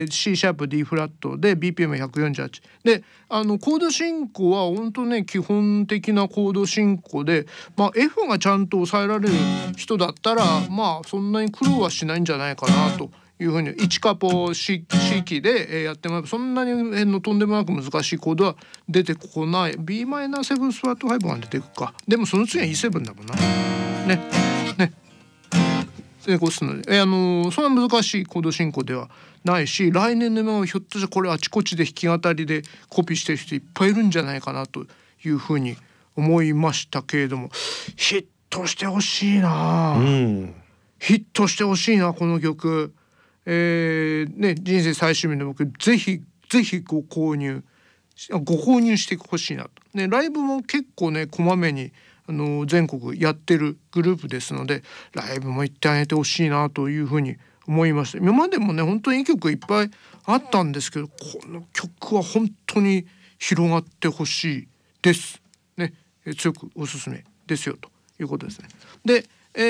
C シャープ D フラットで BPM148 でコード進行は本当ね基本的なコード進行で、F がちゃんと抑えられる人だったらそんなに苦労はしないんじゃないかなというふうに1カポ C キーでやってもらえばそんなにとんでもなく難しいコードは出てこない。 Bm7 スワット5が出てくか。でもその次は E7 だもんなね成功するので、そんな難しいコード進行ではないし、来年の今ひょっとしたらこれあちこちで弾き語りでコピーしてる人いっぱいいるんじゃないかなというふうに思いましたけれども、ヒットしてほしいな、ヒットしてほしいなこの曲。人生最終日の僕ぜひご購入してほしいなと、ライブも結構ねこまめに全国やってるグループですので、ライブも行ってあげてほしいなというふうに思いました。今までもね本当にいい曲いっぱいあったんですけど、この曲は本当に広がってほしいですね。強くおすすめですよということですね。で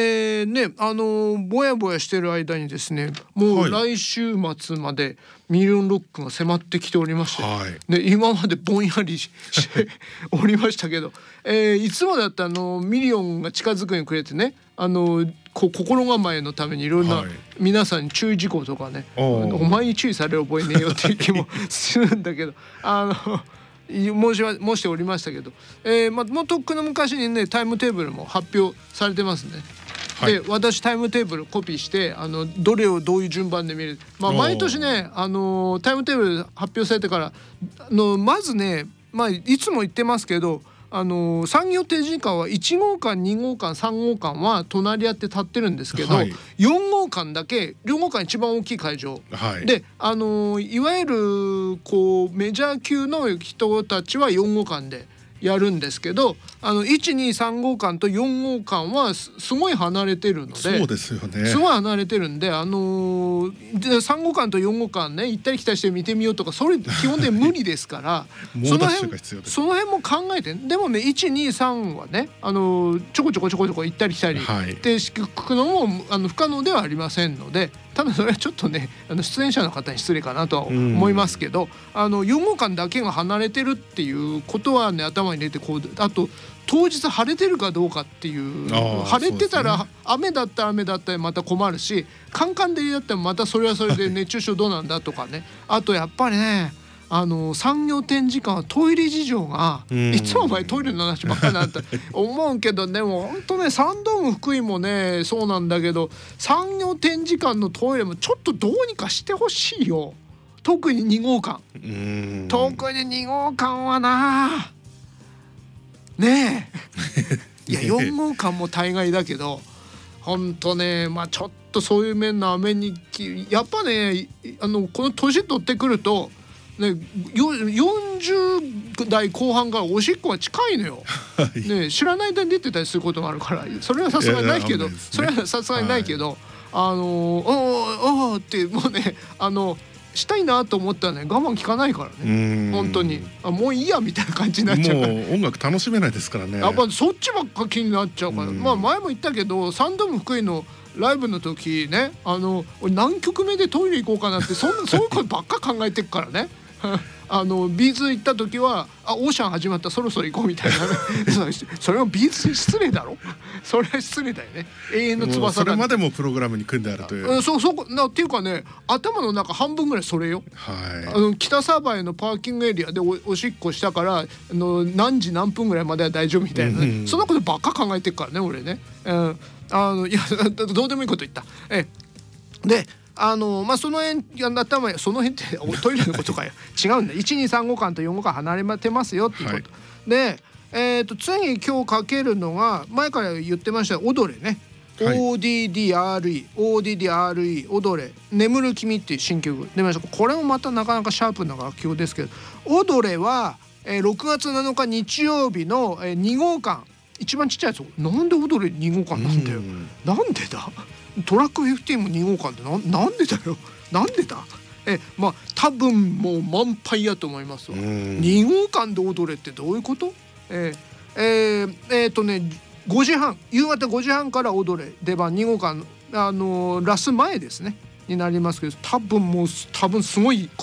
ぼやぼやしてる間にですね、もう来週末までミリオンロックが迫ってきておりまして、今までぼんやりしておりましたけど、いつもだったミリオンが近づくにくれてね、心構えのためにいろんな皆さんに注意事項とかね、お前に注意される覚えねえよっていう気もするんだけど申しておりましたけど、もうとっくの昔にねタイムテーブルも発表されてますね。で私タイムテーブルコピーしてどれをどういう順番で見る、毎年ねタイムテーブル発表されてからまずね、いつも言ってますけど産業定時間は1号館2号館3号館は隣り合って立ってるんですけど、4号館だけ両号館一番大きい会場、でいわゆるメジャー級の人たちは4号館でやるんですけど、123号館と4号館はすごい離れてるので、 そうですよね、 すごい離れてるんで3号館と4号館ね行ったり来たりして見てみようとかそれ基本的に無理ですからその辺も考えて、でもね123はねちょこちょこ行ったり来たりって聞くのも不可能ではありませんので、多分それはちょっとね出演者の方に失礼かなとは思いますけど、4号館だけが離れてるっていうことはね頭に入れてあと当日晴れてるかどうかっていう、晴れてたら雨だったらまた困るし、カンカン照りだったらまたそれはそれで熱中症どうなんだとかねあとやっぱりね産業展示館はトイレ事情がいつも前トイレの話ばっかりなんだ思うけど、でも本当ねサンドーム福井もねそうなんだけど、産業展示館のトイレもちょっとどうにかしてほしいよ。特に2号館、特に2号館はなねえいや4号館も大概だけど本当ねちょっとそういう面の雨にやっぱねこの年取ってくるとね、40代後半からおしっこが近いのよ、知らない間に出てたりすることがあるから、それはさすがにないけど、おってもうねしたいなと思ったらね我慢効かないからね、本当にもういいやみたいな感じになっちゃうから、もう音楽楽しめないですからね、 やっぱそっちばっか気になっちゃうから、前も言ったけどサンドーム福井のライブの時ね俺何曲目でトイレ行こうかなってそういうことばっか考えてっからねビーズ行った時はオーシャン始まったそろそろ行こうみたいなねそれはビーズに失礼だろそれは失礼だよね。永遠の翼だ、 それまでもプログラムに組んであるという、 っていうかね頭の中半分ぐらいそれよ、北鯖江のパーキングエリアで おしっこしたから何時何分ぐらいまでは大丈夫みたいなね、そんなことばっか考えてっからね俺ね、いやどうでもいいこと言った。でその辺その辺ってトイレのことかよ違うんだ。123号館と4号館離れてますよっていうこと、で次今日かけるのが前から言ってましたオドレね、ODDRE オドレ眠る君っていう新曲出ました。これもまたなかなかシャープな楽曲ですけど、オドレは6月7日日曜日の2号館一番ちっちゃいやつ。なんでオドレ2号館なんだよ、なんでだトラック15も2号館ってなんでだよなんでだ多分もう満杯やと思いますわ。2号館で踊れってどういうこと？5時半夕方5時半から踊れ出番2号館ラス前ですね。 になりますけど、多分すごい